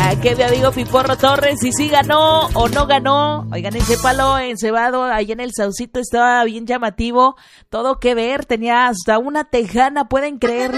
que mi amigo Piporro Torres, y si ganó o no ganó. Oigan, ese palo encebado ahí en el Saucito estaba bien llamativo, todo que ver, tenía hasta una tejana, pueden creerlo.